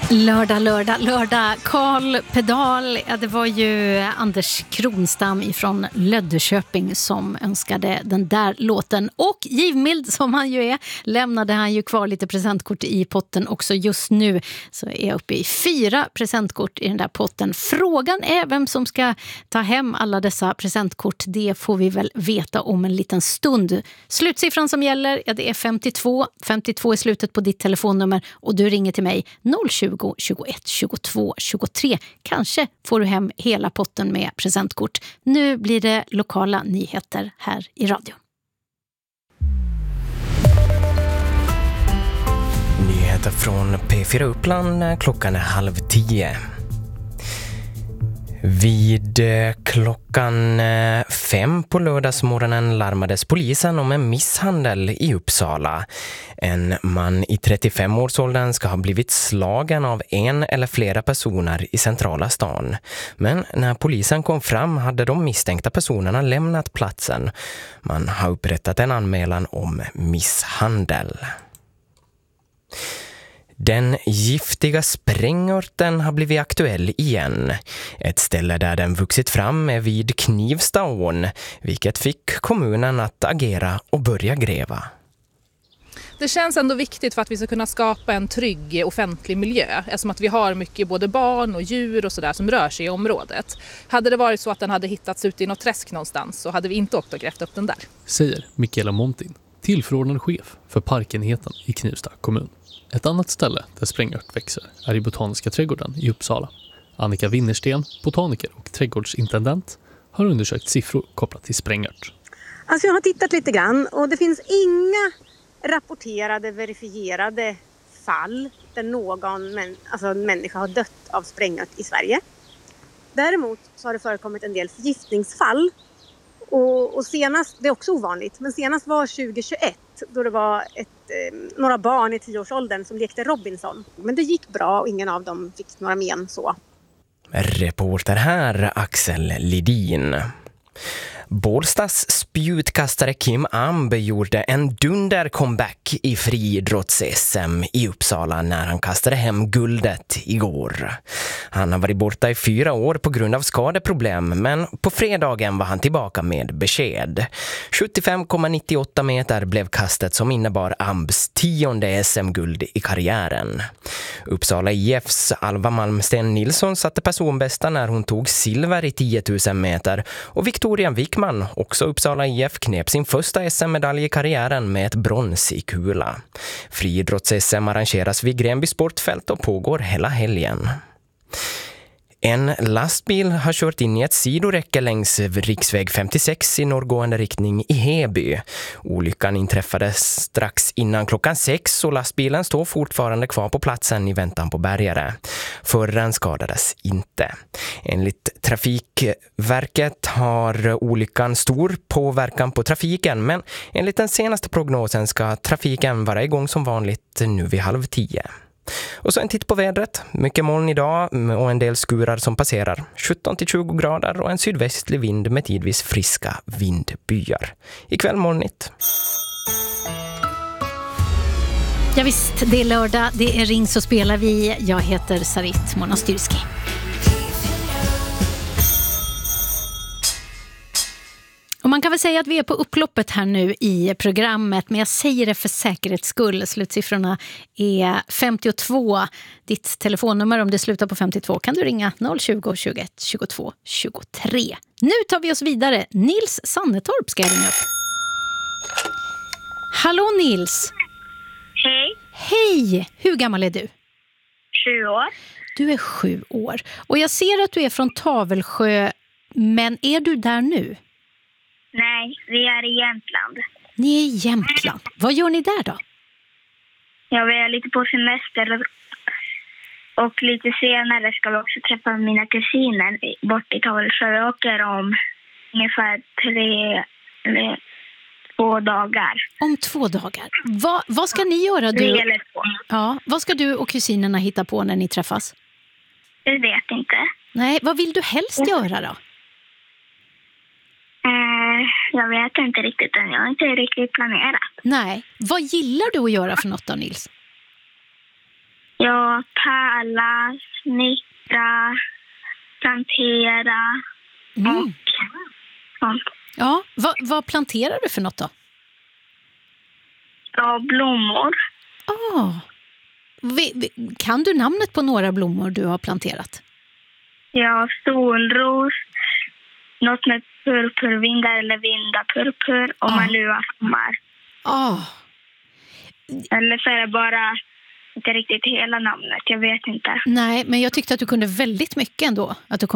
Lördag. Karl Pedal, ja, det var ju Anders Kronstam ifrån Löddeköping som önskade den där låten. Och givmild som han ju är, lämnade han ju kvar lite presentkort i potten också. Just nu så är jag uppe i 4 presentkort i den där potten. Frågan är vem som ska ta hem alla dessa presentkort. Det får vi väl veta om en liten stund. Slutsiffran som gäller, ja, det är 52. 52 är slutet på ditt telefonnummer och du ringer till mig 020 21 22 23. Kanske får du hem hela potten med presentkort. Nu blir det lokala nyheter här i radio. Nyheter från P4 Uppland, klockan är 9:30. Vid klockan 5 på lördagsmorgonen larmades polisen om en misshandel i Uppsala. En man i 35-årsåldern ska ha blivit slagen av en eller flera personer i centrala stan. Men när polisen kom fram hade de misstänkta personerna lämnat platsen. Man har upprättat en anmälan om misshandel. Den giftiga sprängörten har blivit aktuell igen. Ett ställe där den vuxit fram är vid Knivstaån, vilket fick kommunen att agera och börja gräva. Det känns ändå viktigt för att vi ska kunna skapa en trygg offentlig miljö, eftersom att vi har mycket både barn och djur och sådär som rör sig i området. Hade det varit så att den hade hittats ute i något träsk någonstans så hade vi inte åkt och grävt upp den där. Säger Mikaela Montin, tillförordnad chef för parkenheten i Knivsta kommun. Ett annat ställe där sprängört växer är i Botaniska trädgården i Uppsala. Annika Winnersten, botaniker och trädgårdsintendent, har undersökt siffror kopplat till sprängört. Alltså jag har tittat lite grann och det finns inga rapporterade, verifierade fall där någon människa har dött av sprängört i Sverige. Däremot så har det förekommit en del förgiftningsfall. Och senast, det är också ovanligt, men senast var 2021 då det var några barn i 10-årsåldern som lekte Robinson. Men det gick bra och ingen av dem fick några men så. Reporter här, Axel Lidin. Bålstas spjutkastare Kim Amb gjorde en dunder comeback i friidrotts-SM i Uppsala när han kastade hem guldet igår. Han har varit borta i 4 år på grund av skadeproblem, men på fredagen var han tillbaka med besked. 75,98 meter blev kastet som innebar Ambs 10:e SM-guld i karriären. Uppsala IFs Alva Malmsten Nilsson satte personbästa när hon tog silver i 10 000 meter och Victoria Wickman, också Uppsala IF, knep sin första SM-medalj i karriären med ett brons i kula. Friidrotts-SM arrangeras vid Gränby sportfält och pågår hela helgen. En lastbil har kört in i ett sidoräcke längs riksväg 56 i norrgående riktning i Heby. Olyckan inträffade strax innan klockan 6 och lastbilen står fortfarande kvar på platsen i väntan på bärgare. Föraren skadades inte. Enligt Trafikverket har olyckan stor påverkan på trafiken, men enligt den senaste prognosen ska trafiken vara igång som vanligt nu vid 9:30. Och så en titt på vädret. Mycket moln idag och en del skurar som passerar. 17-20 grader och en sydvästlig vind med tidvis friska vindbyar. Ikväll molnigt. Ja visst, det är lördag, det är Ring så spelar vi. Jag heter Sarit Monastyrski. Och man kan väl säga att vi är på upploppet här nu i programmet, men jag säger det för säkerhets skull. Slutsiffrorna är 52. Ditt telefonnummer, om det slutar på 52, kan du ringa 020 21 22 23. Nu tar vi oss vidare. Nils Sannetorp ska jag ringa upp. Hallå Nils. Hej. Hej, hur gammal är du? 7 år. Du är 7 år. Och jag ser att du är från Tavelsjö, men är du där nu? Nej, vi är i Jämtland. Ni är i Jämtland. Vad gör ni där då? Ja, vi är lite på semester och lite senare ska vi också träffa mina kusiner bort i Tavelsjö. Vi åker om ungefär 2 dagar. Om 2 dagar. Vad ska ni göra? Ja, vad ska du och kusinerna hitta på när ni träffas? Jag vet inte. Nej, vad vill du helst göra då? Jag vet inte riktigt än. Jag har inte riktigt planerat. Nej. Vad gillar du att göra för något då, Nils? Ja, pärla, snickra, plantera och sånt. Ja, vad planterar du för något då? Ja, blommor. Kan du namnet på några blommor du har planterat? Ja, solros, något med purpurvindar eller vindapurpur och malua sommar. Eller så är det bara inte riktigt hela namnet, jag vet inte. Nej, men jag tyckte att du kunde väldigt mycket ändå. Att du